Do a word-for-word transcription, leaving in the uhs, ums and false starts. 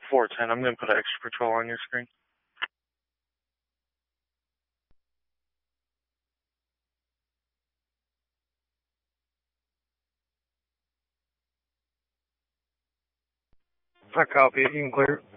four ten, I'm going to put an extra patrol on your screen. I copy it. You can clear it.